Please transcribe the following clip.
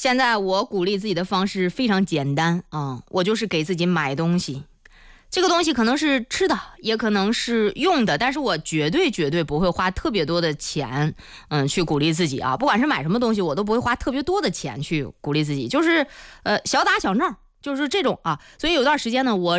现在我鼓励自己的方式非常简单啊，我就是给自己买东西。这个东西可能是吃的，也可能是用的，但是我绝对不会花特别多的钱，去鼓励自己啊。不管是买什么东西，我都不会花特别多的钱去鼓励自己，就是小打小闹，就是这种啊。所以有段时间呢，我